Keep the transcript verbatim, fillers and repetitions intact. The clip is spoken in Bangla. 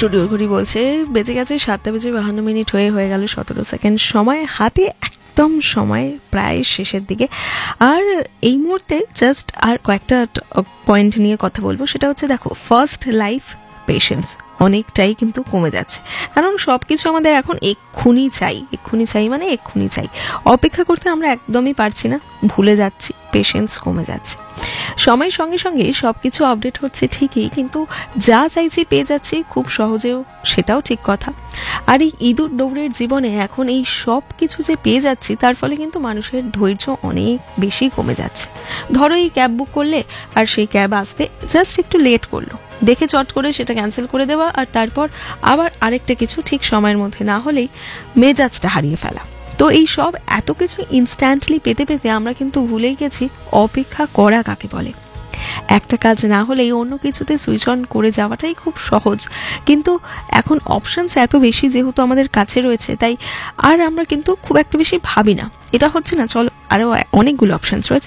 স্টুডিওর ঘড়ি বলছে বেজে গেছে সাতটা বেজে বাহান্ন মিনিট হয়ে হয়ে গেল সতেরো সেকেন্ড সময় হাতে, একদম সময় প্রায় শেষের দিকে। আর এই মুহূর্তে জাস্ট আর কয়েকটা পয়েন্ট নিয়ে কথা বলবো, সেটা হচ্ছে দেখো, ফার্স্ট লাইফ পেশেন্স অনেকটাই কিন্তু কমে যাচ্ছে, কারণ সব কিছু আমাদের এখন এক্ষুনি চাই, এক্ষুনি চাই মানে এক্ষুনি চাই। অপেক্ষা করতে আমরা একদমই পারছি না, ভুলে যাচ্ছি, পেশেন্স কমে যাচ্ছে। সময়ের সঙ্গে সঙ্গে সব কিছু আপডেট হচ্ছে ঠিকই, কিন্তু যা চাইছি পেয়ে যাচ্ছি খুব সহজেও, সেটাও ঠিক কথা। আর এই ইঁদুর দৌড়ের জীবনে এখন এই সব কিছু যে পেয়ে যাচ্ছি, তার ফলে কিন্তু মানুষের ধৈর্য অনেক বেশি কমে যাচ্ছে। ধরো এই ক্যাব বুক করলে, আর সেই ক্যাব আসতে জাস্ট একটু লেট করলো, দেখে চট করে সেটা ক্যান্সেল করে দেওয়া, আর তারপর আবার আরেকটা কিছু ঠিক সময়ের মধ্যে না হলেই মেজাজটা হারিয়ে ফেলা। তো এই সব এত কিছু ইনস্ট্যান্টলি পেতে পেতে আমরা কিন্তু ভুলেই গেছি অপেক্ষা করা কাকে বলে। একটা কাজ না হলেই অন্য কিছুতে সুইচ অন করে যাওয়াটাই খুব সহজ, কিন্তু এখন অপশনস এত বেশি যেহেতু আমাদের কাছে রয়েছে, তাই আর আমরা কিন্তু খুব একটা বেশি ভাবি না, এটা হচ্ছে না, চলো আরো অনেকগুলো অপশনস রয়েছে,